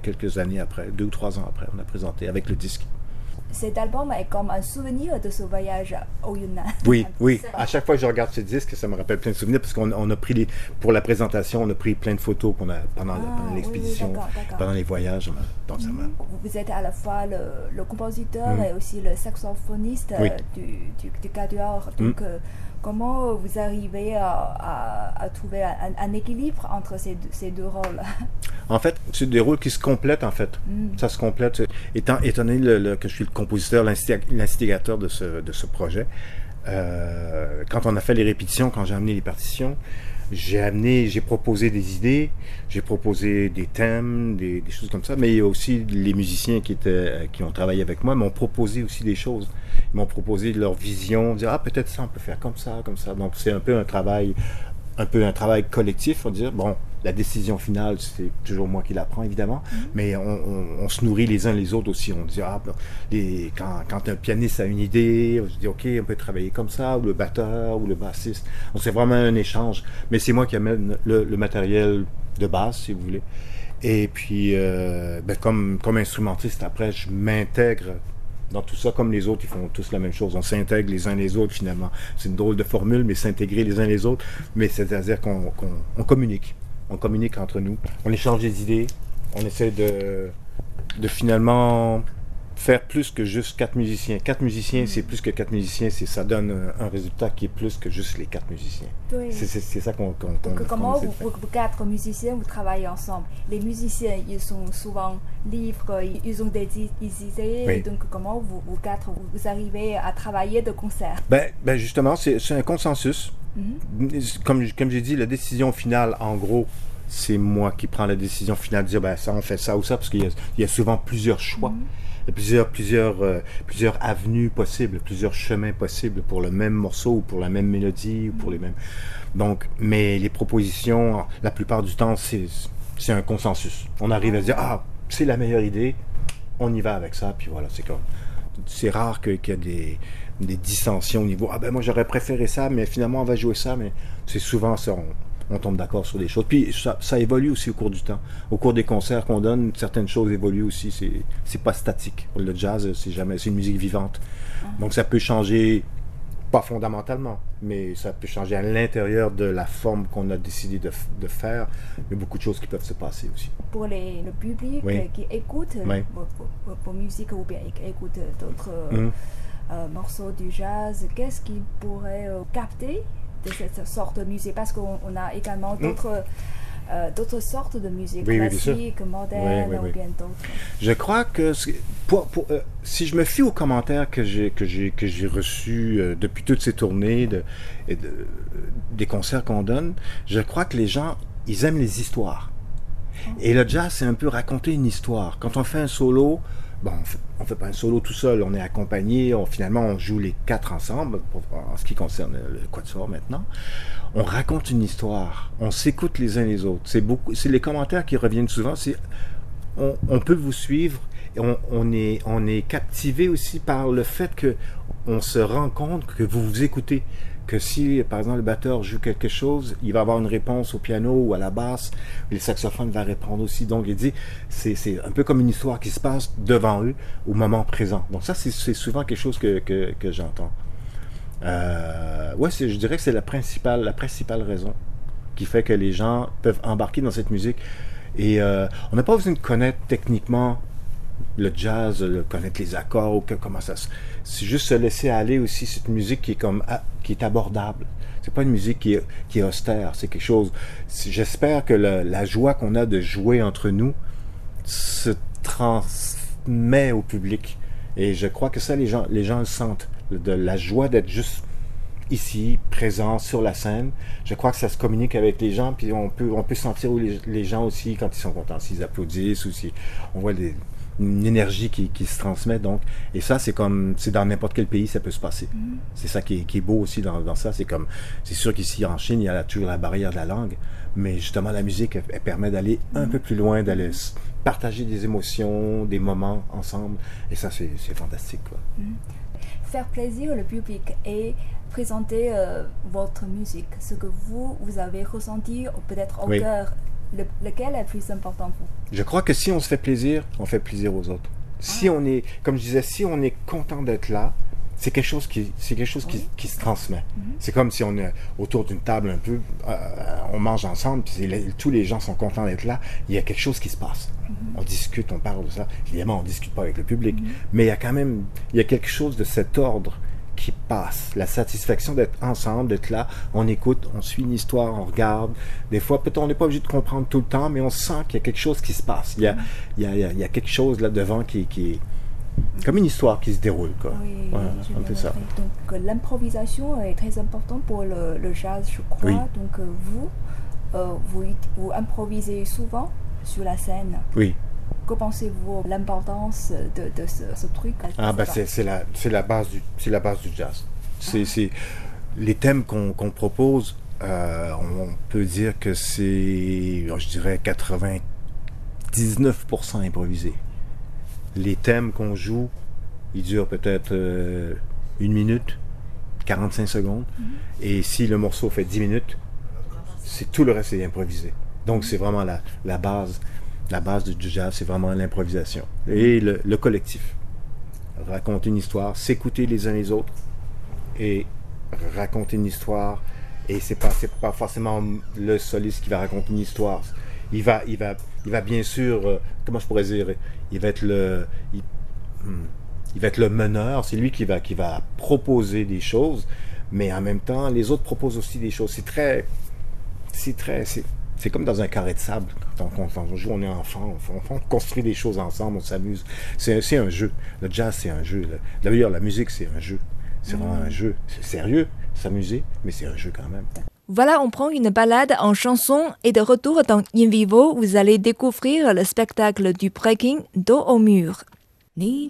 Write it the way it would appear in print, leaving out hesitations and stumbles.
quelques années après, 2 ou 3 ans après, on a présenté avec le disque. Cet album est comme un souvenir de ce voyage au Yunnan. Oui, oui. À chaque fois que je regarde ce disque, ça me rappelle plein de souvenirs parce qu'on a pris pour la présentation, on a pris plein de photos pendant l'expédition, oui, d'accord. pendant les voyages. Donc Vous êtes à la fois le compositeur et aussi le saxophoniste du quatuor. Donc, comment vous arrivez à trouver un équilibre entre ces deux rôles? En fait, c'est des rôles qui se complètent, en fait. Ça se complète. Étant donné que je suis le compositeur, l'instigateur de ce projet, quand on a fait les répétitions, quand j'ai amené les partitions, j'ai proposé des idées, j'ai proposé des thèmes, des choses comme ça, mais il y a aussi les musiciens qui ont travaillé avec moi m'ont proposé aussi des choses. Ils m'ont proposé leur vision, dire peut-être ça on peut faire comme ça, comme ça. Donc c'est un peu un travail collectif, on va dire. Bon, la décision finale, c'est toujours moi qui la prends, évidemment, mais on se nourrit les uns les autres aussi. On dit, quand un pianiste a une idée, on se dit, OK, on peut travailler comme ça, ou le batteur, ou le bassiste. Donc, c'est vraiment un échange. Mais c'est moi qui amène le matériel de base, si vous voulez. Et puis, comme instrumentiste, après, je m'intègre dans tout ça, comme les autres, ils font tous la même chose. On s'intègre les uns les autres, finalement. C'est une drôle de formule, mais s'intégrer les uns les autres. Mais c'est-à-dire qu'on communique. On communique entre nous. On échange des idées. On essaie de finalement faire plus que juste 4 musiciens. 4 musiciens, c'est plus que 4 musiciens. Ça donne un résultat qui est plus que juste les 4 musiciens. Oui. C'est ça qu'on comment vous 4 musiciens, vous travaillez ensemble? Les musiciens, ils sont souvent libres, ils ont des idées. Oui. Donc, comment vous 4, vous arrivez à travailler de concert? Ben justement, c'est un consensus. Comme j'ai dit, la décision finale, en gros, c'est moi qui prends la décision finale de dire, ça, on fait ça ou ça, parce qu'il y a souvent plusieurs choix. Il y a plusieurs avenues possibles, plusieurs chemins possibles pour le même morceau ou pour la même mélodie ou pour les mêmes. Donc, mais les propositions, la plupart du temps, c'est un consensus. On arrive à se dire, c'est la meilleure idée, on y va avec ça, puis voilà, c'est rare qu'il y ait des dissensions au niveau, moi j'aurais préféré ça, mais finalement on va jouer ça, mais c'est souvent ça, on tombe d'accord sur des choses. Puis ça évolue aussi au cours du temps. Au cours des concerts qu'on donne, certaines choses évoluent aussi. C'est pas statique. Le jazz, c'est une musique vivante. Donc ça peut changer, pas fondamentalement, mais ça peut changer à l'intérieur de la forme qu'on a décidé de faire. Il y a beaucoup de choses qui peuvent se passer aussi. Pour le public qui écoute vos musiques ou bien écoute d'autres morceaux du jazz, qu'est-ce qu'ils pourraient capter de cette sorte de musique, parce qu'on a également d'autres sortes de musique, classique, moderne ou bien d'autres. Je crois que si je me fie aux commentaires que j'ai reçus depuis toutes ces tournées des concerts qu'on donne, je crois que les gens, ils aiment les histoires. Et le jazz, c'est un peu raconter une histoire. Quand on fait un solo, on fait pas un solo tout seul, on est accompagné, finalement on joue les 4 ensemble, en ce qui concerne le quatuor maintenant. On raconte une histoire, on s'écoute les uns les autres. C'est les commentaires qui reviennent souvent, on peut vous suivre, et on est captivé aussi par le fait que on se rend compte que vous vous écoutez. Que si, par exemple, le batteur joue quelque chose, il va avoir une réponse au piano ou à la basse, le saxophone va répondre aussi. Donc, il dit, c'est un peu comme une histoire qui se passe devant eux au moment présent. Donc ça, c'est souvent quelque chose que j'entends. Je dirais que c'est la principale raison qui fait que les gens peuvent embarquer dans cette musique. Et on n'a pas besoin de connaître techniquement le jazz, connaître les accords, ou comment ça se... C'est juste se laisser aller aussi, cette musique qui est abordable. C'est pas une musique qui est austère, c'est quelque chose... J'espère que la joie qu'on a de jouer entre nous se transmet au public. Et je crois que ça, les gens le sentent. De la joie d'être juste ici, présent, sur la scène. Je crois que ça se communique avec les gens, puis on peut sentir où les gens aussi, quand ils sont contents, s'ils applaudissent, ou si on voit une énergie qui se transmet. Donc, et ça, c'est dans n'importe quel pays, ça peut se passer. C'est ça qui est beau aussi dans ça. C'est sûr qu'ici en Chine, il y a toujours la barrière de la langue, mais justement la musique, elle permet d'aller un peu plus loin, d'aller partager des émotions, des moments ensemble, et ça, c'est fantastique, quoi. Faire plaisir au public et présenter votre musique, ce que vous avez ressenti peut-être au cœur lequel est le plus important pour vous? Je crois que si on se fait plaisir aux autres. Si on est, comme je disais, si on est content d'être là, c'est quelque chose qui se transmet. C'est comme si on est autour d'une table un peu, on mange ensemble, puis tous les gens sont contents d'être là. Il y a quelque chose qui se passe. On discute, on parle de ça. Évidemment, on ne discute pas avec le public, mais il y a quelque chose de cet ordre qui passe. La satisfaction d'être ensemble, d'être là, on écoute, on suit une histoire, on regarde. Des fois, peut-être on n'est pas obligé de comprendre tout le temps, mais on sent qu'il y a quelque chose qui se passe. Il y a quelque chose là devant qui est comme une histoire qui se déroule, quoi. Oui, un peu ça. Donc l'improvisation est très importante pour le jazz, je crois. Oui. Donc vous improvisez souvent sur la scène. Oui. Que pensez-vous de l'importance de ce truc? C'est la base du jazz. C'est les thèmes qu'on propose. On peut dire que c'est, je dirais, 99% improvisé. Les thèmes qu'on joue, ils durent peut-être 1 minute, 45 secondes. Et si le morceau fait 10 minutes, tout le reste est improvisé. Donc c'est vraiment la base. La base du jazz, c'est vraiment l'improvisation. Et le collectif. Raconter une histoire, s'écouter les uns les autres et raconter une histoire. Et c'est pas forcément le soliste qui va raconter une histoire. Il va bien sûr, comment je pourrais dire, il va être le meneur, c'est lui qui va proposer des choses, mais en même temps, les autres proposent aussi des choses. C'est comme dans un carré de sable. Quand on joue, on est enfant, on construit des choses ensemble, on s'amuse. C'est un jeu. Le jazz, c'est un jeu. D'ailleurs, la musique, c'est un jeu. C'est vraiment un jeu. C'est sérieux, s'amuser, mais c'est un jeu quand même. Voilà, on prend une balade en chanson et de retour dans In Vivo, vous allez découvrir le spectacle du breaking dos au mur.